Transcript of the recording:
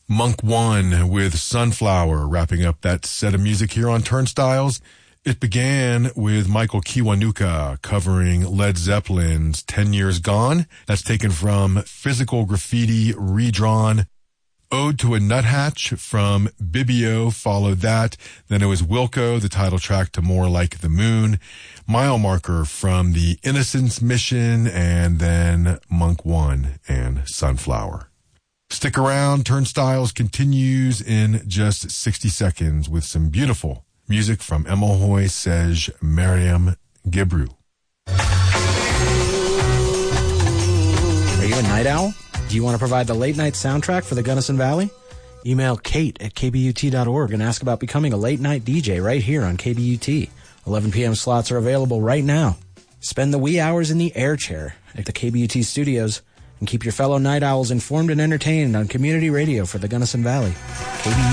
Monk One with Sunflower, wrapping up that set of music here on Turnstiles. It began with Michael Kiwanuka covering Led Zeppelin's 10 Years Gone. That's taken from Physical Graffiti Redrawn. Ode to a Nuthatch from Bibio followed that. Then it was Wilco, the title track to More Like the Moon. Mile Marker from the Innocence Mission, and then Monk One and Sunflower. Stick around. Turnstiles continues in just 60 seconds with some beautiful music from Emohoy Sej Mariam Gebru. Are you a night owl? Do you want to provide the late night soundtrack for the Gunnison Valley? Email Kate at kbut.org and ask about becoming a late night DJ right here on KBUT. 11 p.m. slots are available right now. Spend the wee hours in the air chair at the KBUT studios and keep your fellow night owls informed and entertained on community radio for the Gunnison Valley. KBUT.